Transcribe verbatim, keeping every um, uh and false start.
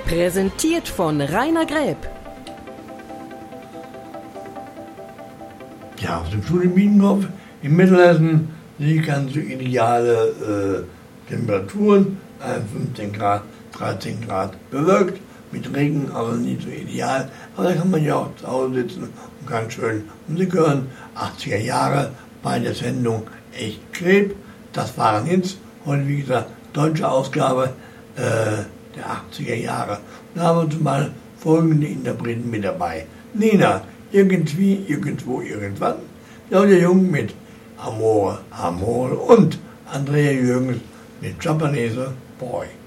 Präsentiert von Rainer Gräb. Ja, auf dem Studio Biedenkopf in Mittelhessen sind ganz so ideale äh, Temperaturen, fünfzehn Grad, dreizehn Grad bewölkt, mit Regen, aber nicht so ideal. Aber da kann man ja auch zu Hause sitzen und kann schön Musik hören. achtziger Jahre bei der Sendung Echt Gräb. Das waren Hits. Heute, wie gesagt, deutsche Ausgabe äh, der achtziger Jahre. Da haben wir zumal folgende Interpreten mit dabei. Nena, irgendwie, irgendwo, irgendwann. Claudia Jung mit Amore, Amore und Andrea Jürgens mit Japanese Boy.